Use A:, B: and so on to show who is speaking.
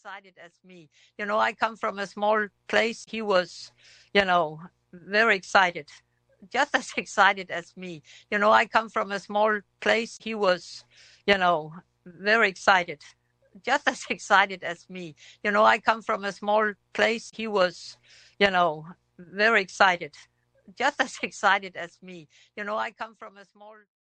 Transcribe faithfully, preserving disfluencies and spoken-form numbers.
A: excited as me. You know, I come from a small place. He was, you know, very excited, just as excited as me. You know, I come from a small place. He was, you know, very excited, just as excited as me. You know, I come from a small place. He was, you know, very excited, just as excited as me. You know, I come from a small